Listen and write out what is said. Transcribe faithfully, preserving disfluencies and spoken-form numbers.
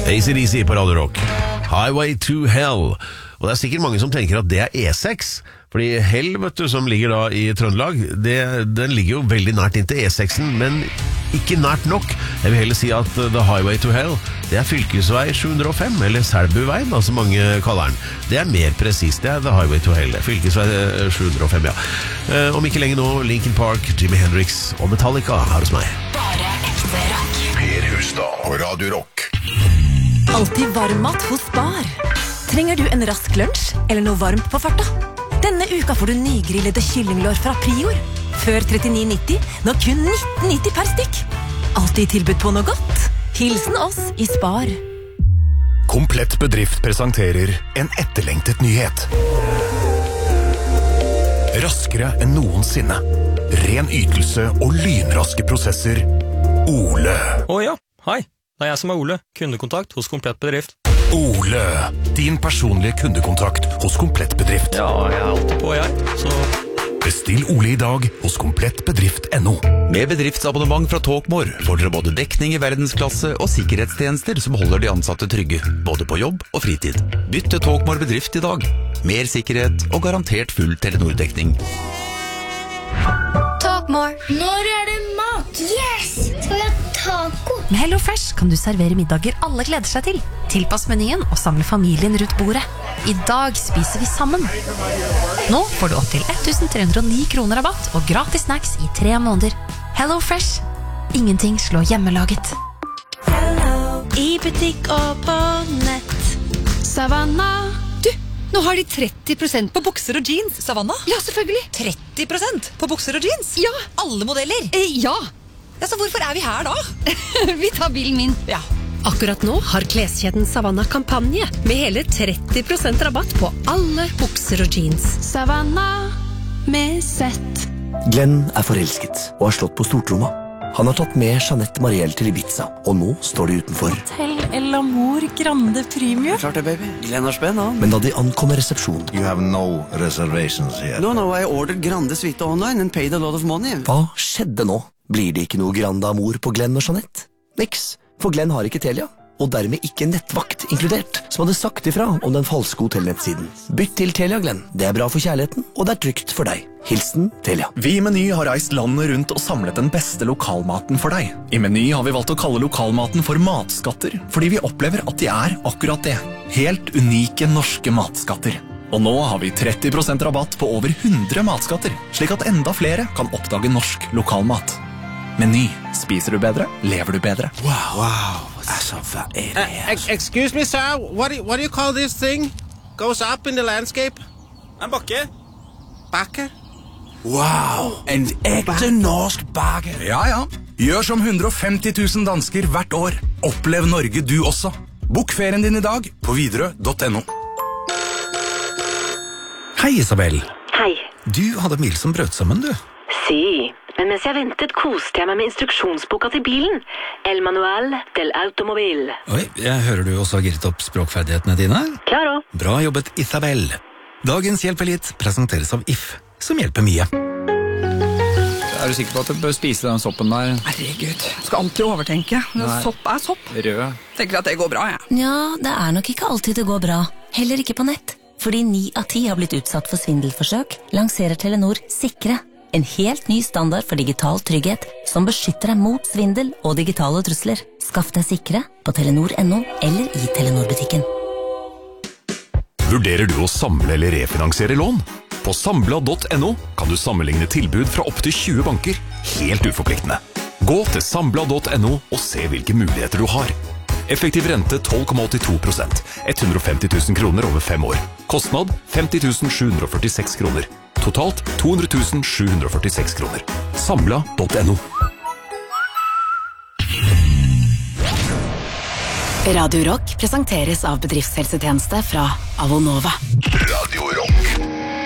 A C D C på Radio Rock. Highway to Hell. Og det er sikkert mange som tenker at det er E seks, fordi Hell, vet du, som ligger da i Trøndelag, det, den ligger jo veldig nært inn til E seksen, men ikke nært nok. Jeg vil heller si at The Highway to Hell, det er fylkesvei sju hundre og fem, eller Selbuveien, altså mange kaller den. Det er mer presist, det er The Highway to Hell, fylkesvei sju hundre og fem, ja. Eh, om ikke lenge nå, Linkin Park, Jimi Hendrix og Metallica her hos meg. Bare ekte rock. Per Hustad på Radio Rock. Alltid varmmat hos Spar. Trenger du en rask lunsj eller noe varmt på farta? Denne uka får du nygrillede kyllinglår fra Prior. Før trettini nitti, nå kun nitten nitti per stykk. Alltid tilbud på noe godt. Hilsen oss i Spar. Komplett bedrift presenterer en etterlengtet nyhet. Raskere enn noensinne. Ren ytelse og lynraske prosesser. Ole. Å ja, hei. Det er jeg som er Ole, kundekontakt hos Komplett Bedrift. Ole, din personlige kundekontakt hos Komplett Bedrift. Ja, jeg er alltid på jeg, så... Bestill Ole i dag hos komplettbedrift punktum no. Med bedriftsabonnement fra Talkmore får dere både dekning i verdensklasse og sikkerhetstjenester som holder de ansatte trygge, både på jobb og fritid. Bytt til Talkmore Bedrift i dag. Mer sikkerhet og garantert full Telenor-dekning. Talkmore. Når er det mat? Yes! Skal vi ha taco? Med Hello Fresh kan du servere middager alle gleder seg til. Tilpass menyen og samle familien rundt bordet. I dag spiser vi sammen. Nå får du opp til elleve hundre og ni kroner rabatt og gratis snacks i tre måneder. Hello Fresh. Ingenting slår hjemmelaget. Hello. I butikk og på nett. Savanna. Du, nå har de tretti prosent på bukser og jeans. Savanna? Ja, selvfølgelig. tretti prosent på bukser og jeans? Ja. Alle modeller? Eh, ja. Ja, så hvorfor er vi her da? Vi tar bilen min. Ja. Akkurat nå har kleskjeden Savanna kampanje med hele tretti prosent rabatt på alle bukser og jeans. Savanna med sett. Glenn er forelsket og har slått på stortromma. Han har tatt med Jeanette Mariel til Ibiza, og nå står de utenfor. Hotel El Amor Grande Premium. Klart det, baby. Glenn har spenn, han. Men da de ankommer resepsjonen... You have no reservations here. No, no, I ordered Grande Suite online and paid a lot of money. Hva skjedde nå? Blir det ikke noe Grande Amor på Glenn og Jeanette? Niks, for Glenn har ikke Telia, og dermed ikke nettvakt inkludert, som hadde sagt ifra om den falske hotellnettsiden. Bytt til Telia, Glenn. Det er bra for kjærligheten, og det er trygt for deg. Hilsen Telia. Vi i Meny har reist landet rundt og samlet den beste lokalmaten for deg. I Meny har vi valgt å kalle lokalmaten for matskatter, fordi vi opplever at de er akkurat det. Helt unike norske matskatter. Og nå har vi tretti prosent rabatt på over hundre matskatter, slik at enda flere kan oppdage norsk lokalmat. Meny. Spiser du bedre, lever du bedre. Wow, wow. Altså, hva er det her? Uh, excuse me, sir. What do, you, what do you call this thing? Goes up in the landscape? En bakke. Bakke? Wow, en ekte norsk bakke. Ja, ja. Gjør som hundre og femti tusen dansker hvert år. Opplev Norge du også. Bok ferien din i dag på widerøe punktum no. Hei, Isabel. Hei. Du hadde mil som brøt sammen, du. Si, men mens jeg ventet koste jeg meg med instruksjonsboka til bilen. El Manual del Automobil. Oi, jeg hører du også har gitt opp språkferdighetene dine. Klaro. Bra jobbet, Isabel. Dagens Hjelp Elite presenteres av If, som hjelper mye. Er du sikker på at du bør spise den soppen der? Herregud, jeg skal alltid overtenke. Sopp er sopp. Rød. Tenker at det går bra, jeg. Ja, det er nok ikke alltid det går bra. Heller ikke på nett. Fordi ni av ti har blitt utsatt for svindelforsøk, lanserer Telenor Sikre. En helt ny standard for digital trygghet som beskytter deg mot svindel og digitale trusler. Skaff deg Sikre på telenor punktum no eller i Telenor-butikken. Vurderer du å samle eller refinansiere lån? På Sambla punktum no kan du sammenligne tilbud fra opp til tjue banker, helt uforpliktende. Gå til Sambla punktum no og se hvilke muligheter du har. Effektiv rente tolv komma åttito prosent, hundre og femti tusen kroner over fem år. Kostnad femti tusen sju hundre og førtiseks kroner. Totalt to hundre tusen sju hundre og førtiseks kroner. Sambla punktum no. Radio Rock presenteres av bedriftshelsetjeneste fra Avonova. Radio Rock.